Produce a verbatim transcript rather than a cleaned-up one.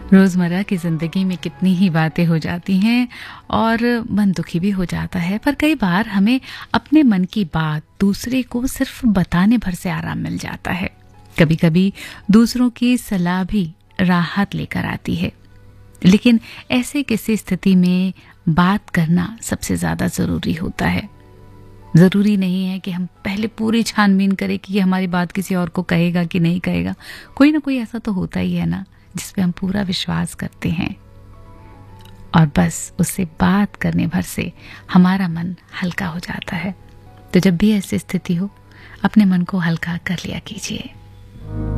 रोज़मर्रा की ज़िंदगी में कितनी ही बातें हो जाती हैं और मन दुखी भी हो जाता है, पर कई बार हमें अपने मन की बात दूसरे को सिर्फ बताने भर से आराम मिल जाता है। कभी कभी दूसरों की सलाह भी राहत लेकर आती है, लेकिन ऐसे किसी स्थिति में बात करना सबसे ज़्यादा ज़रूरी होता है। ज़रूरी नहीं है कि हम पहले पूरी छानबीन करें कि ये हमारी बात किसी और को कहेगा कि नहीं कहेगा। कोई ना कोई ऐसा तो होता ही है ना, जिस पे हम पूरा विश्वास करते हैं और बस उससे बात करने भर से हमारा मन हल्का हो जाता है। तो जब भी ऐसी स्थिति हो, अपने मन को हल्का कर लिया कीजिए।